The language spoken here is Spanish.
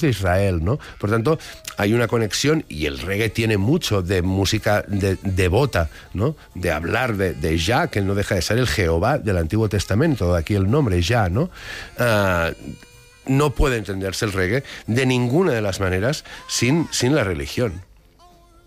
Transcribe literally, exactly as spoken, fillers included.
de Israel, ¿no? Por tanto, hay una conexión, y el reggae tiene mucho de música de, devota, ¿no? De hablar de, de Jah, que no deja de ser el Jehová del Antiguo Testamento, de aquí el nombre, Jah, ¿no? Uh, no puede entenderse el reggae de ninguna de las maneras sin, sin la religión.